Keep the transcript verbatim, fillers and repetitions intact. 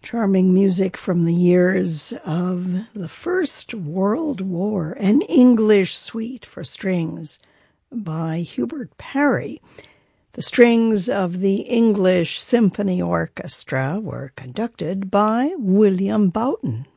Charming music from the years of the First World War, an English suite for strings by Hubert Parry. The strings of the English Symphony Orchestra were conducted by William Boughton.